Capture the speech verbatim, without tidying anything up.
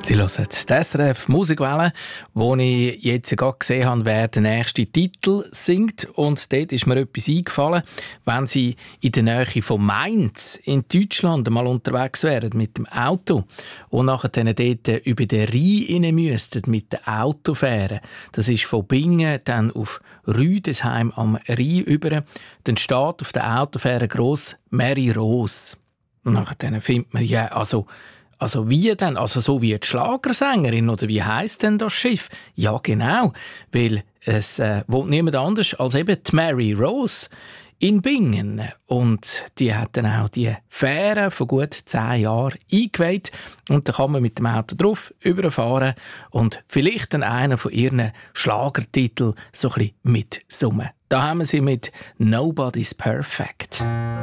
Sie hören die S R F Musikwelle, wo ich jetzt gerade gesehen habe, wer den nächsten Titel singt. Und dort ist mir etwas eingefallen, wenn Sie in der Nähe von Mainz in Deutschland mal unterwegs wären mit dem Auto und nachher dann dort über den Rhein rein müssten mit der Autofähre. Das ist von Bingen dann auf Rüdesheim am Rhein über. Dann steht auf der Autofähre gross «Mary Rose». Und nachher findet man, ja, also... Also wie denn? Also so wie die Schlagersängerin oder wie heisst denn das Schiff? Ja genau, weil es äh, will niemand anders als eben die Mary Rose in Bingen. Und die hat dann auch die Fähre von gut zehn Jahren eingeweiht. Und da kann man mit dem Auto drauf überfahren und vielleicht dann einen von ihren Schlagertiteln so ein bisschen mitsummen. Da haben wir sie mit «Nobody's Perfect».